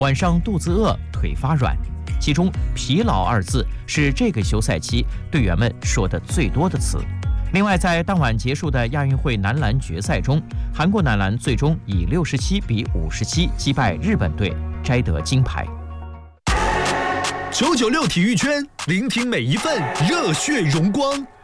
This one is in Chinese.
晚上肚子饿、腿发软。其中“疲劳”2字是这个休赛期队员们说的最多的词。另外，在当晚结束的亚运会男篮决赛中，韩国男篮最终以67比57击败日本队，摘得金牌。 996体育圈，聆听每一份热血荣光。